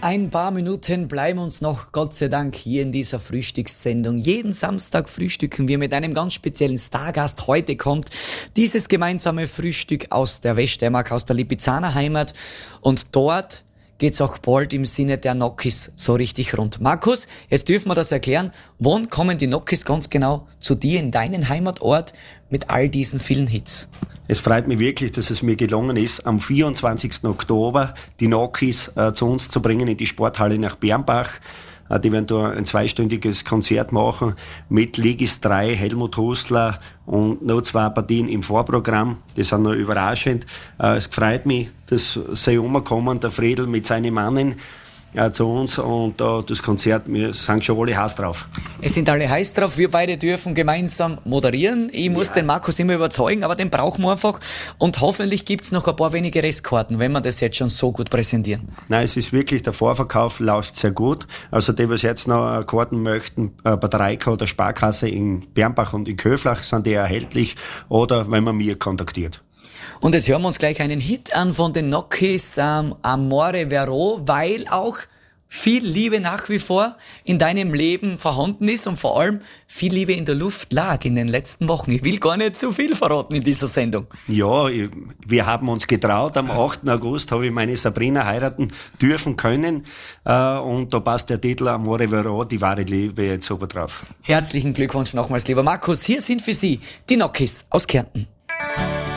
Ein paar Minuten bleiben uns noch, Gott sei Dank, hier in dieser Frühstückssendung. Jeden Samstag frühstücken wir mit einem ganz speziellen Stargast. Heute kommt dieses gemeinsame Frühstück aus der Weststeiermark, aus der Lipizzaner Heimat. Und dort geht's auch bald im Sinne der Nokis so richtig rund. Markus, jetzt dürfen wir das erklären. Wann kommen die Nokis ganz genau zu dir in deinen Heimatort mit all diesen vielen Hits? Es freut mich wirklich, dass es mir gelungen ist, am 24. Oktober die Nokis zu uns zu bringen in die Sporthalle nach Bernbach. Die werden da ein 2-stündiges Konzert machen mit Ligis 3, Helmut Hustler und noch 2 Partien im Vorprogramm. Die sind noch überraschend. Es freut mich, dass sie umkommen, der Friedl mit seinen Mannen zu uns und das Konzert, wir sind schon alle heiß drauf. Es sind alle heiß drauf, wir beide dürfen gemeinsam moderieren. Ich muss den Markus immer überzeugen, aber den brauchen wir einfach und hoffentlich gibt's noch ein paar wenige Restkarten, wenn wir das jetzt schon so gut präsentieren. Nein, es ist wirklich, der Vorverkauf läuft sehr gut. Also die, was jetzt noch Karten möchten, bei der Reika oder Sparkasse in Bernbach und in Köflach sind die erhältlich oder wenn man mir kontaktiert. Und jetzt hören wir uns gleich einen Hit an von den Nokis, Amore Vero, weil auch viel Liebe nach wie vor in deinem Leben vorhanden ist und vor allem viel Liebe in der Luft lag in den letzten Wochen. Ich will gar nicht zu viel verraten in dieser Sendung. Ja, wir haben uns getraut. Am 8. August habe ich meine Sabrina heiraten dürfen können. Und da passt der Titel Amore Vero, die wahre Liebe, jetzt oben drauf. Herzlichen Glückwunsch nochmals, lieber Markus. Hier sind für Sie die Nokis aus Kärnten.